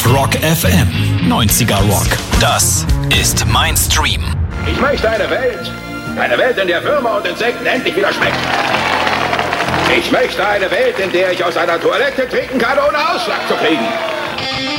Rock FM, 90er Rock. Das ist mein Stream. Ich möchte eine Welt, in der Würmer und Insekten endlich wieder schmecken. Ich möchte eine Welt, in der ich aus einer Toilette trinken kann, ohne Ausschlag zu kriegen.